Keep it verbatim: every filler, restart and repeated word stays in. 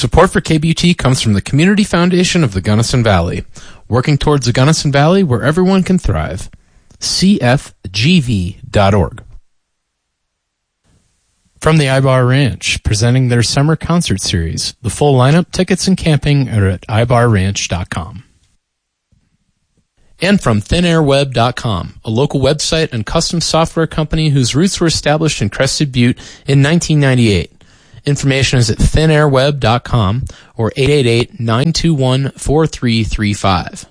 Support for K B T comes from the Community Foundation of the Gunnison Valley, working towards a Gunnison Valley where everyone can thrive. C F G V dot org. From the Ibar Ranch, presenting their summer concert series. The full lineup, tickets, and camping are at ibar ranch dot com. And from thin air web dot com, a local website and custom software company whose roots were established in Crested Butte in nineteen ninety-eight. Information is at thin air web dot com or eight eight eight, nine two one, four three three five.